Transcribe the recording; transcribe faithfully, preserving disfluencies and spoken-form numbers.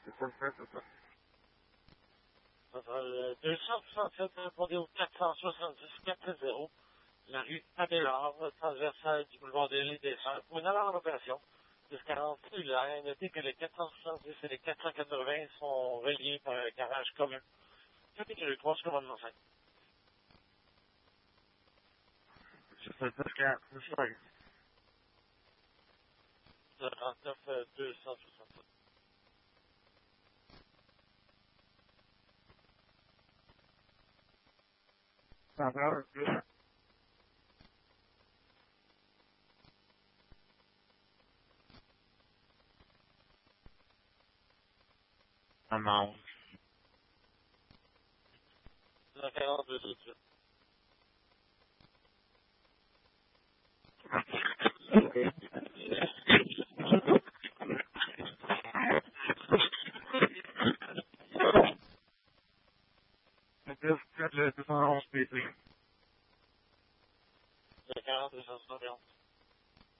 C'est ça le fait, c'est ça. Ça sera le deux cent soixante-sept répondez au quatre cent soixante-dix quatre zéro, la rue Abélard, transversale du boulevard de l'île des Sœurs, pour une heure en opération. Jusqu'à quarante cellulaires, notez que les quatre cent soixante-dix et les quatre cent quatre-vingts sont reliés par un garage commun. Capitule trois, commandement cinq. Je sais pas quatre, c'est ça. trente-neuf deux cent soixante-sept. Ça va un peu. Ça mange. cent quarante-deux tout de suite. C'est plus que le deux cent onze P C. cent quarante deux cent soixante et onze.